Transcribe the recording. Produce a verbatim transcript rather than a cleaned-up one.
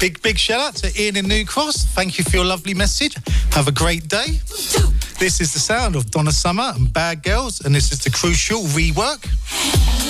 Big, big shout out to Ian in New Cross. Thank you for your lovely message. Have a great day. This is the sound of Donna Summer and Bad Girls, and this is the Crucial rework.